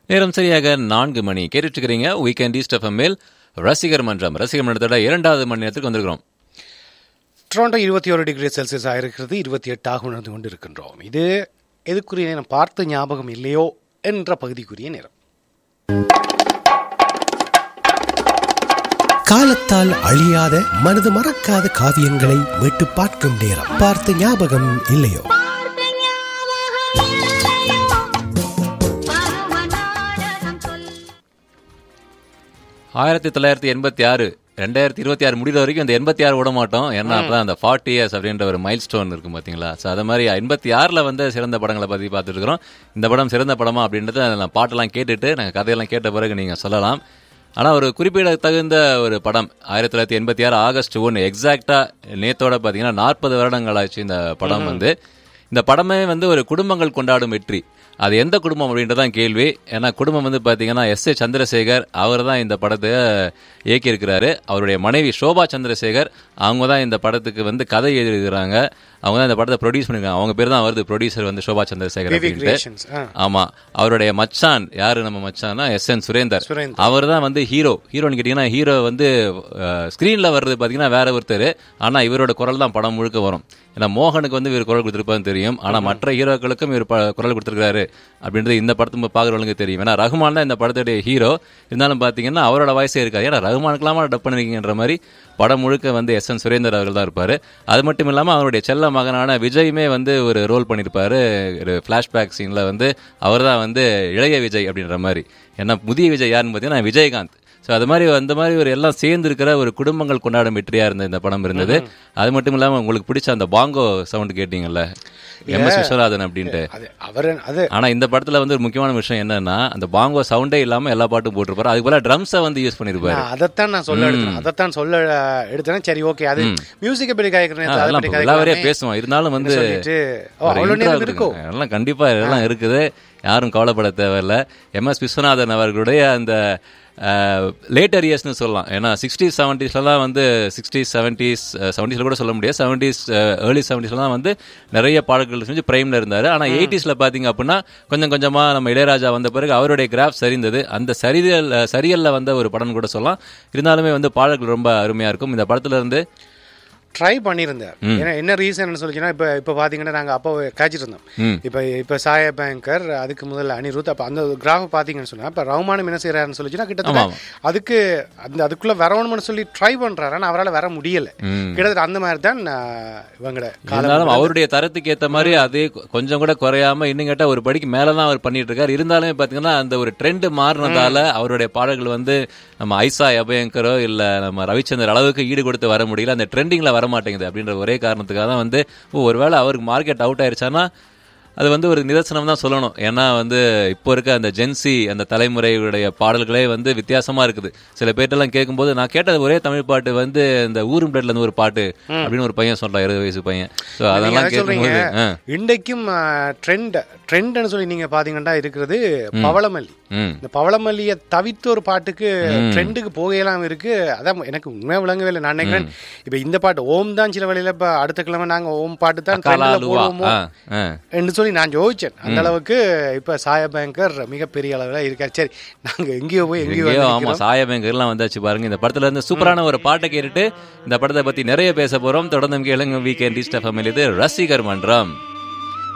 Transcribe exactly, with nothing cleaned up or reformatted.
நேரம் சரியாக நான்கு மணி கேட்டுட்டு இருக்கிறீங்க. வீக்கெண்ட் ஈஸ்ட் எஃப்எம்மில் ரசிகர் மன்றம். ரசிகர் மன்றத்தோட இரண்டாவது மணி நேரத்துக்கு வந்திருக்கிறோம். டொரண்டோ இருபத்தி ஒரு டிகிரி செல்சியஸ் ஆயிருக்கிறது. இருபத்தி எட்டாக உணர்ந்து கொண்டு இருக்கின்றோம். இது எதுக்குரிய நேரம் பார்த்த ஞாபகம் இல்லையோ என்ற பகுதிக்குரிய நேரம். காலத்தால் அழியாத மனது மறக்காத காவியங்களை மீட்டு பார்க்கும் நேரம். பார்த்த ஞாபகம் இல்லையோ? ஆயிரத்தி தொள்ளாயிரத்தி எண்பத்தி ஆறு ரெண்டாயிரத்தி இருபத்தி ஆறு முடிகிற வரைக்கும் இந்த எண்பத்தி ஆறு விட மாட்டோம். ஏன்னா அப்பதான் அந்த ஃபார்ட்டி இயர்ஸ் அப்படின்ற ஒரு மைல் ஸ்டோன் இருக்கும் பார்த்தீங்களா. ஸோ அது மாதிரி எண்பத்தி ஆறில் வந்து சிறந்த படங்களை பற்றி பார்த்துட்டு இருக்கிறோம். இந்த படம் சிறந்த படமா அப்படின்றத நான் பாட்டெல்லாம் கேட்டுட்டு நாங்கள் கதையெல்லாம் கேட்ட பிறகு நீங்கள் சொல்லலாம். ஆனால் ஒரு குறிப்பிட தகுந்த ஒரு படம் ஆயிரத்தி தொள்ளாயிரத்தி எண்பத்தி ஆறு ஆகஸ்ட் ஒன்று எக்ஸாக்டாக நேத்தோட பார்த்தீங்கன்னா நாற்பது வருடங்கள் ஆச்சு இந்த படம் வந்து. இந்த படமே வந்து ஒரு குடும்பங்கள் கொண்டாடும் வெற்றி. அது எந்த குடும்பம் அப்படின்றதான் கேள்வி. ஏன்னா குடும்பம் வந்து பார்த்தீங்கன்னா எஸ் ஏ சந்திரசேகர் அவர் தான் இந்த படத்தை இயக்கியிருக்கிறாரு. அவருடைய மனைவி சோபா சந்திரசேகர் அவங்க தான் இந்த படத்துக்கு வந்து கதை எழுதுகிறாங்க. அவங்க தான் இந்த படத்தை ப்ரொடியூஸ் பண்ணிருக்காங்க. அவங்க பேர் தான் வருது ப்ரொடியூசர் வந்து சோபா சந்திரசேகர் அப்படின்ட்டு. ஆமா, அவருடைய மச்சான் யாரு நம்ம மச்சான்னா எஸ் என் சுரேந்தர். அவர் தான் வந்து ஹீரோ. ஹீரோன்னு கேட்டீங்கன்னா ஹீரோ வந்து ஸ்கிரீன்ல வர்றது பாத்தீங்கன்னா வேற ஒருத்தர். ஆனா இவரோட குரல் தான் படம் முழுக்க வரும். ஏன்னா மோகனுக்கு வந்து இவர் குரல் கொடுத்திருப்பான்னு தெரியும். ஆனா மற்ற ஹீரோக்களுக்கும் இவர் குரல் கொடுத்திருக்காரு அப்படின்றது இந்த படத்தை பாக்குறவங்களுக்கு தெரியும். ஏன்னா ரகுமான் தான் இந்த படத்துடைய ஹீரோ. இருந்தாலும் பாத்தீங்கன்னா அவரோட வயசே இருக்காது. ஏன்னா ரகுமானுக்கெல்லாமா டப் பண்ணிருக்கீங்கன்ற மாதிரி படம் முழுக்க வந்து எஸ் என் சுரேந்தர் அவர்கள் தான் இருப்பாரு. அது மட்டும் இல்லாம அவருடைய செல்ல மகனான விஜயுமே வந்து ஒரு ரோல் பண்ணியிருப்பாரு. ஒரு பிளாஷ்பேக் சீன்ல வந்து அவர் தான் வந்து இளைய விஜய் அப்படின்ற மாதிரி. ஏன்னா புதிய விஜய் யாருன்னு பார்த்தீங்கன்னா விஜயகாந்த். ஸோ அது மாதிரி அந்த மாதிரி ஒரு எல்லாம் சேர்ந்து இருக்கிற ஒரு குடும்பங்கள் கொண்டாடும் வெற்றியா இருந்த இந்த படம் இருந்தது. அது மட்டும் இல்லாமல் உங்களுக்கு பிடிச்ச அந்த பாங்கோ சவுண்ட் கேட்டீங்கல்ல எம் எஸ் விஸ்வநாதன் அப்படின்ட்டு. ஆனா இந்த படத்துல வந்து ஒரு முக்கியமான விஷயம் என்னன்னா அந்த பாங்கோ சவுண்டே இல்லாம எல்லா பாட்டும் போட்டிருப்பாரு. அதுக்கு போல ட்ரம்ஸை வந்து யூஸ் பண்ணிருப்பாரு. அதைத்தான் நான் சொல்ல எடுத்தேன் அதைத்தான் சொல்ல எடுத்தேன் சரி ஓகே. அது மியூசிக் பற்றி கேட்கறேன் எல்லாவரே பேசுவோம். இருந்தாலும் வந்து எல்லாம் கண்டிப்பா எல்லாம் இருக்குது. யாரும் கவலைப்பட தேவையில்லை. எம் எஸ் விஸ்வநாதன் அவர்களுடைய அந்த லேட்டர் இயர்ஸ்னு சொல்லலாம். ஏன்னா சிக்ஸ்டீஸ் செவன்டீஸ்லாம் வந்து சிக்ஸ்டீஸ் செவன்டீஸ் செவன்டீஸ்ல கூட சொல்ல முடியாது. செவன்டீஸ் ஏர்லி செவன்டீஸ்லாம் வந்து நிறைய பாடல்கள் செஞ்சு பிரைம்ல இருந்தாரு. ஆனா எயிட்டிஸ்ல பாத்தீங்க அப்படின்னா கொஞ்சம் கொஞ்சமா நம்ம இளையராஜா வந்த பிறகு அவருடைய கிராஃப் சரிந்தது. அந்த சரியல் சரியல்ல வந்த ஒரு படம் கூட சொல்லலாம். இருந்தாலுமே வந்து பாடல்கள் ரொம்ப அருமையா இருக்கும். இந்த படத்துல இருந்து ட்ரை பண்ணியிருந்தேன். ஏன்னா என்ன ரீசன் சொல்லிச்சுன்னா இப்போ இப்போ பார்த்தீங்கன்னா நாங்கள் அப்போ காய்ச்சிட்டு இருந்தோம். இப்போ இப்போ சாய பேங்கர் அதுக்கு முதல்ல அனிருத் அப்போ அந்த கிராஃப் பார்த்தீங்கன்னு சொன்னால் இப்போ ரவுமானம் என்ன செய்யறாருன்னு சொல்லிச்சுன்னா கிட்டத்தட்ட அதுக்கு அந்த அதுக்குள்ளே வரணும்னு சொல்லி ட்ரை பண்ணுறாரு. ஆனால் அவரால் வர முடியலை. கிட்டத்தட்ட அந்த மாதிரி தான் இவங்கள காலம் அவருடைய தரத்துக்கு ஏற்ற மாதிரி அதே கொஞ்சம் கூட குறையாம இன்னும் கேட்டால் ஒரு படிக்கு மேலே தான் அவர் பண்ணிட்டு இருக்காரு. இருந்தாலுமே பார்த்தீங்கன்னா அந்த ஒரு ட்ரெண்ட் மாறினதால அவருடைய பாடல்கள் வந்து நம்ம ஐசா அபயங்கரோ இல்லை நம்ம ரவிச்சந்தர் அளவுக்கு ஈடு கொடுத்து வர முடியல. அந்த ட்ரெண்டிங்ல வர மாட்டேங்குது அப்படின்ற ஒரே காரணத்துக்காக தான் வந்து ஒருவேளை அவருக்கு மார்க்கெட் அவுட் ஆயிருச்சானா அது வந்து ஒரு நிதர்சனம் தான் சொல்லணும். ஏன்னா வந்து இப்போ இருக்க அந்த ஜென்சி அந்த தலைமுறையுடைய பாடல்களே வந்து வித்தியாசமா இருக்குது. சில பேர்ட்டெல்லாம் கேட்கும்போது நான் கேட்டது ஒரே தமிழ் பாட்டு வந்து இந்த ஊரும் பிளட்ல இருந்து ஒரு பாட்டு அப்படின்னு ஒரு பையன் சொல்றான், இருபது வயசு பையன். ஸோ அதெல்லாம் கேட்கும்போது இன்றைக்கும் ட்ரெண்ட் ட்ரெண்ட்னு சொல்லி நீங்க பாத்தீங்கன்னா இருக்கிறது பவளமல்லி. இந்த பவளமல்லியை தவிர்த்து ஒரு பாட்டுக்கு ட்ரெண்டுக்கு போகலாம் இருக்கு. அதான் எனக்கு உண்மையா விளங்கவே இல்லை. நான் நினைக்கிறேன் இப்ப இந்த பாட்டு ஓம் தான் சில வழியில இப்ப அடுத்த கிழமை நாங்க ஓம் பாட்டு தான் போடுவோமோ என்று சொல்லி நான் யோசிச்சேன். அந்த அளவுக்கு இப்ப சாய பேங்கர் மிகப்பெரிய அளவுல இருக்காரு. சரி நாங்க எங்கேயோ போய் எங்கேயோ ஆமா சாய பேங்கர் எல்லாம் வந்தாச்சு பாருங்க. இந்த படத்துல இருந்து சூப்பரான ஒரு பாட்டை கேட்டுட்டு இந்த படத்தை பத்தி நிறைய பேச போறோம். தொடர்ந்து கேளுங்க வீக்கெண்ட் ஈஸ்ட் எஃப்எம். இது ரசிகர் மன்றம்.